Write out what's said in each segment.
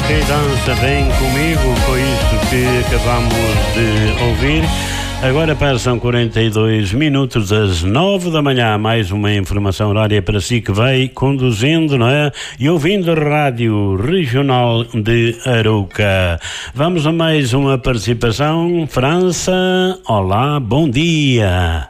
que dança bem comigo, foi isso que acabamos de ouvir. Agora passam 42 minutos das 9 da manhã, mais uma informação horária para si que vai conduzindo, não é? E ouvindo a Rádio Regional de Arouca. Vamos a mais uma participação. França, olá, bom dia.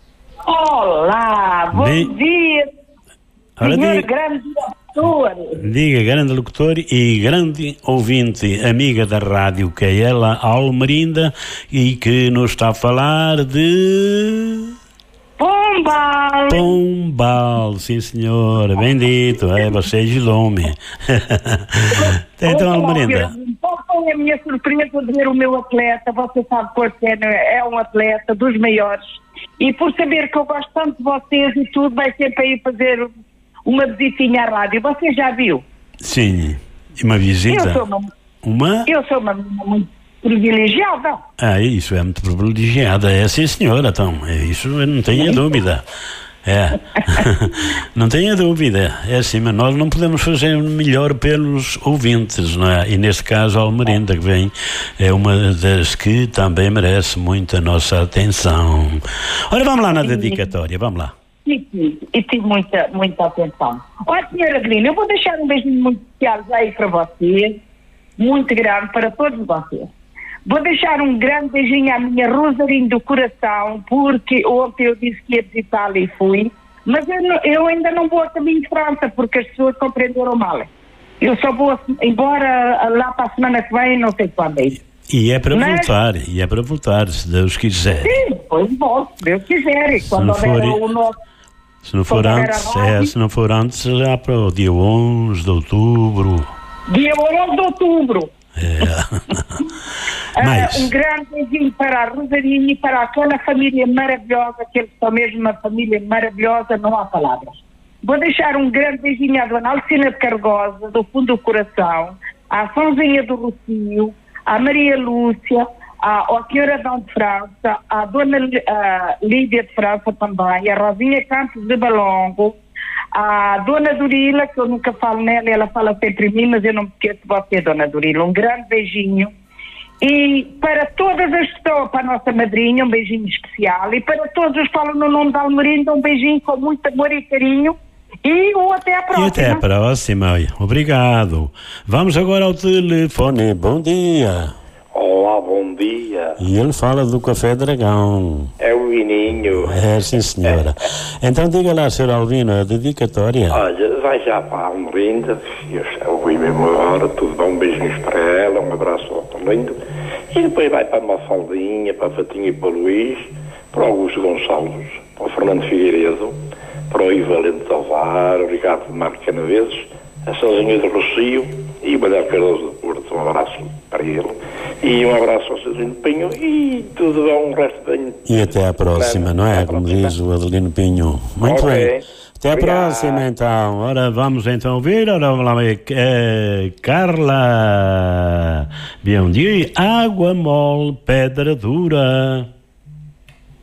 Olá, bom dia, senhor grande locutor. Diga, grande locutor e grande ouvinte, amiga da rádio, que é ela, Almerinda, e que nos está a falar de... Pombal. Pombal, sim senhora, bendito, você ajudou-me. Então, Almerinda. Foi a minha surpresa de ver o meu atleta, você sabe porque é um atleta dos maiores, e por saber que eu gosto tanto de vocês e tudo, vai sempre aí fazer uma visitinha à rádio. Você já viu? Sim, uma visita. Eu sou uma menina muito privilegiada. Isso é muito privilegiada, sim senhora, então, isso eu não tenho dúvida. Não tenha dúvida, é assim, mas nós não podemos fazer melhor pelos ouvintes, não é? E neste caso a Almerinda que vem é uma das que também merece muito a nossa atenção. Ora, vamos lá na dedicatória, vamos lá. E tive muita atenção. Olha, senhora Adelina, eu vou deixar um beijinho muito especial aí para vocês, muito grande para todos vocês. Vou deixar um grande beijinho à minha Rosarinho do coração, porque ontem eu disse que ia visitá-la e fui, mas eu ainda não vou a caminho de França, porque as pessoas compreenderam mal. Eu só vou embora lá para a semana que vem, não sei quando é. E é para voltar, se Deus quiser. Sim, pois volto, se Deus quiser. E quando houver o nosso... Se não for antes, já para o dia 11 de outubro. Dia 11 de outubro. Mas... um grande beijinho para a Rosarinha e para aquela família maravilhosa, que eles são mesmo uma família maravilhosa, não há palavras. Vou deixar um grande beijinho à Dona Alcina de Cargosa, do fundo do coração, à Sãozinha do Rocio, à Maria Lúcia, à Senhora Adão de França, à Dona Lídia de França também, à Rosinha Campos de Balongo, à Dona Dorila, que eu nunca falo nela, ela fala sempre em mim, mas eu não me esqueço de você, Dona Dorila. Um grande beijinho. E para todas as pessoas, para a nossa madrinha, um beijinho especial. E para todos os que falam no nome da Almerinda, um beijinho com muito amor e carinho. E até à próxima. E até à próxima. Obrigado. Vamos agora ao telefone. Bom dia. Olá, bom dia. E ele fala do Café Dragão. É o Vininho. Sim senhora. Então diga lá, Sr. Albino, a dedicatória. Olha, vai já para a Almerinda, eu ouvi mesmo agora, tudo bom, beijinhos para ela, um abraço ao Toledo, e depois vai para a Mafaldinha, para a Fatinha e para o Luís, para o Augusto Gonçalves, para o Fernando Figueiredo, para o Ivo Valente Alvar, o Ricardo de Marco Canaveses, a Sãozinha do Rocio e o Manuel Cardoso do Porto. Um abraço para ele e um abraço ao Adelino Pinho e tudo bom, um resto bem. E até à próxima, não é? Como diz o Adelino Pinho. Muito bem. Até à próxima, então. Ora, vamos então ouvir. Ora, vamos lá, Carla. Bom dia. Água mole, pedra dura.